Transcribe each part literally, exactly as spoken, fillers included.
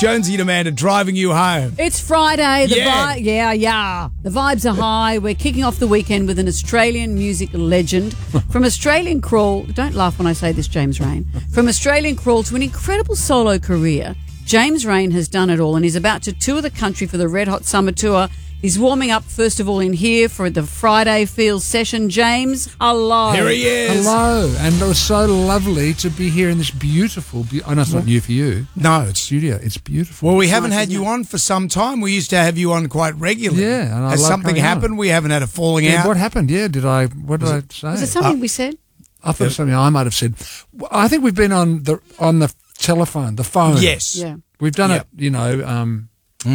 Jonesy and Amanda driving you home. It's Friday. The Yeah. vi- yeah, yeah. The vibes are high. We're kicking off the weekend with an Australian music legend. From Australian crawl, don't laugh when I say this, James Rain. From Australian crawl to an incredible solo career, James Rain has done it all and he's about to tour the country for the Red Hot Summer Tour. He's warming up, first of all, in here for the Friday Feels session. James, hello. Here he is. Hello, and it was so lovely to be here in this beautiful, be- I know it's not new for you, No, it's studio. It's beautiful. well, we haven't nice, had isn't you it? on for some time. We used to have you on quite regularly. Yeah, and I Has love something coming on. happened? We haven't had a falling Yeah, out. what happened? Yeah, did I, what did I say? Was it something we said? I thought it was something I might have said. Well, I think we've been on the on the telephone, the phone. Yes. Yeah. We've done Yep. it, you know, um,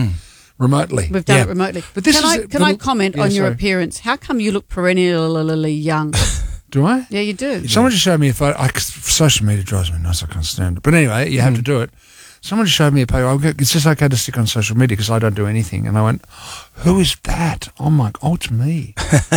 remotely. We've done Yeah. it remotely. But this can is I a can I little- comment Yeah, on your sorry. appearance? How come you look perennially young? Do I? Yeah, you do. Someone just showed me a photo. I, social media drives me nuts. I can't stand it. But anyway, you have to do it. Someone just showed me a photo. I'll go, it's just okay to stick on social media because I don't do anything. And I went, who is that? Oh, my, oh, it's me.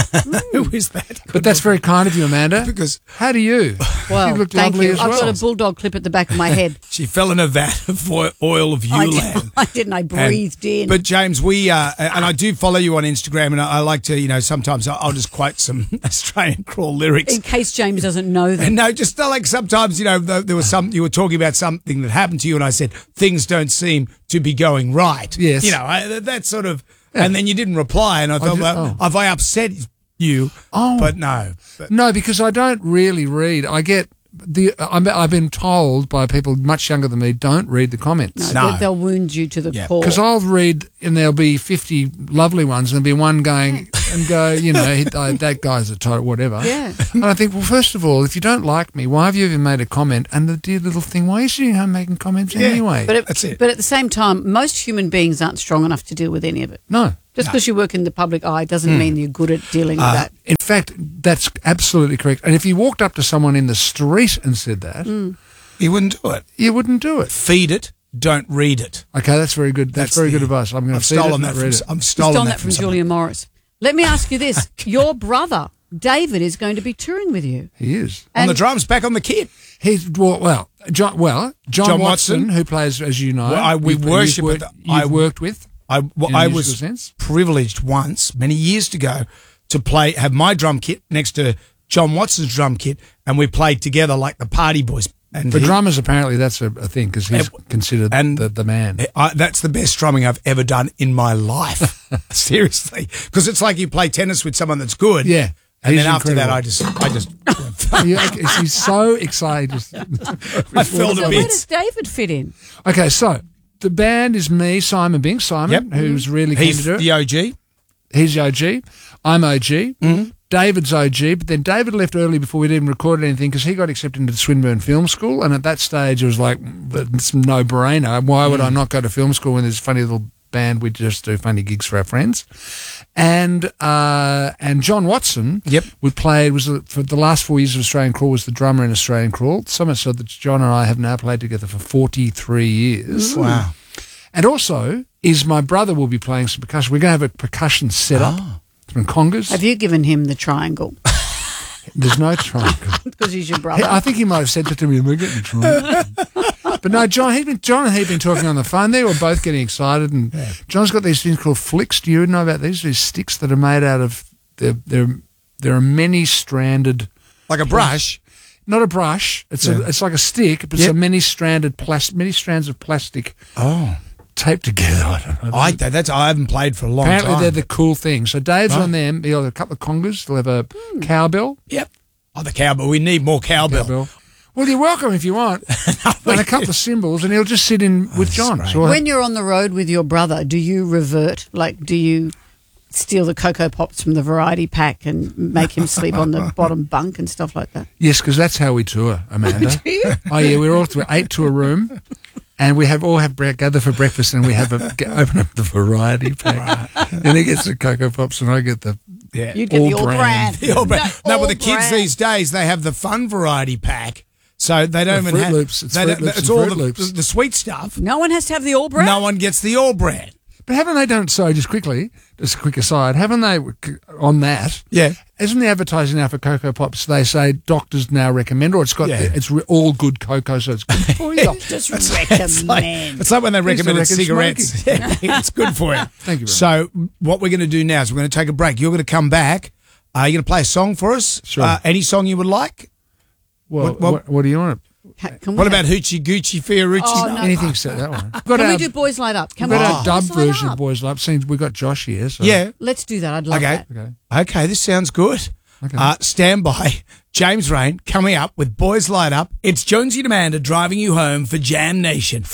Who is that? But that's very kind of you, Amanda. Because How do you? Well, you look thank lovely you. as I've well. got a bulldog clip at the back of my head. she fell in a vat of oil- oil of I, Ulan. did, I didn't. I breathed in. But James, we uh, and I do follow you on Instagram, and I, I like to, you know, sometimes I'll I'll just quote some Australian crawl lyrics. in case James doesn't know them. And no, just uh, like sometimes, you know, th- there was some, you were talking about something that happened to you, and I said, things don't seem to be going right. Yes. You know, I, that- that sort of, and then you didn't reply, and I thought, did- well, oh. have I upset you? Oh. But no. But, No, because I don't really read. I get the. I'm, I've been told by people much younger than me, don't read the comments. No, No. they- They'll wound you to the Yeah. core. Because I'll read, and there'll be fifty lovely ones, and there'll be one going and go, you know, he, uh, that guy's a total whatever. Yeah. And I think, well, first of all, if you don't like me, why have you even made a comment? And the dear little thing, why are you sitting home making comments Yeah. anyway? But, it, That's it. but at the same time, most human beings aren't strong enough to deal with any of it. no. Just because you work in the public eye doesn't mean you're good at dealing Uh, with that. In fact, that's absolutely correct. And if you walked up to someone in the street and said that, you wouldn't do it. you wouldn't do it. Feed it, don't read it. Okay, that's very good. That's, That's very the- good advice. I'm going I've to feed it stolen and that not from, read s- it. I've stolen, Stolen that that from someone. Julia Morris. Let me ask you this. Your brother, David, is going to be touring with you. He is. On the And- drums, back on the kit. He's well, well, John, well, John, John Watson, Watson. who plays, as you know, Well, I- we you've- worship you've worked, at the- you've I- worked with. I, well, In a I musical was sense? privileged once, many years ago, to play, have my drum kit next to John Watson's drum kit, and we played together like the Party Boys. And For he- drummers, apparently, that's a, a thing because he's And- considered and- the, the man. I, that's the best drumming I've ever done in my life. Seriously. Because it's like you play tennis with someone that's good. Yeah, And he's then after that, incredible. I just, I just, Yeah, okay, he's so excited. Just- I fell So to where does bits. David fit in? Okay, so the band is me, Simon Binks, Simon, Yep. who's really keen to He's do it. the O G. He's O G. I'm O G. Mm-hmm. David's O G, but then David left early before we'd even recorded anything because he got accepted into the Swinburne Film School, and at that stage it was like, it's no brainer. Why would I Mm. not go to film school when there's a funny little band? We just do funny gigs for our friends. And uh, and John Watson, Yep. we played was the- for the last four years of Australian Crawl was the drummer in Australian Crawl. So much so that John and I have now played together for forty-three years. Wow. And also, is my brother will be playing some percussion. We're going to have a percussion set up. Some congas. Have you given him the triangle? There's no triangle. Because he's your He- brother. I think he might have said that to me. We're getting a triangle. But no, John. He'd been John and he'd been talking on the phone. They were both getting excited, and John's got these things called flicks. Do you know about these? These sticks that are made out of they're they're there are many stranded. Like a brush. Not a brush. It's a Yeah. it's like a stick, but it's Yep. a many stranded plas- many strands of plastic Oh. taped together. I don't know. I, that's, I haven't played for a long Apparently time. they're the cool thing. So Dave's Right. on them. He'll have a couple of congas. They'll have a cowbell. Yep. Oh, the cowbell. We need more cowbell. Cowbell. Well, you're welcome if you want. And a couple of cymbals, and he'll just sit in with John. great. So we'll When you're on the road with your brother, do you revert? Like, do you steal the Cocoa Pops from the variety pack and make him sleep on the bottom bunk and stuff like that? yes, because that's how we tour, Amanda. Oh yeah, we're all to eight to a room, and we have all have bre- gather for breakfast, and we have a get, open up the variety pack, and he gets the Cocoa Pops, and I get the Yeah. You'd get the All all brand. brand. The old brand. No, all but the kids brand. these days, they have the fun variety pack. So they don't The even Fruit have. Loops. It's they Fruit don't- Loops it's and all Fruit the, Loops. the, the sweet stuff. No one has to have the all brand. No one gets the all brand. But haven't they done, sorry, just quickly, just a quick aside, haven't they, on that, Yeah. isn't the advertising now for Cocoa Pops, they say doctors now recommend, or it's got, Yeah. it's re- all good cocoa, so it's good for you. Just It's like, recommend. it's like when they Used to recommended reckon cigarettes. It's good for you. Thank you very So what we're going to do now is we're going to take a break. You're going to come back. Uh, you're going to play a song for us. Sure. Uh, any song you would like? Well, What- what, what- what, do you want? Ha- Can we What have- about Hoochie Goochie Fiorucci? Oh, no. Anything except that one. We've got Can our, we do Boys Light Up? Can we've we got do our dub Boys Light version Up? of Boys Love. Seems we've got Josh here. So. Yeah. Let's do that. I'd love Okay. that. Okay. Okay, this sounds good. Okay. Uh, stand by. James Rain coming up with Boys Light Up. It's Jonesy and Amanda driving you home for Jam Nation.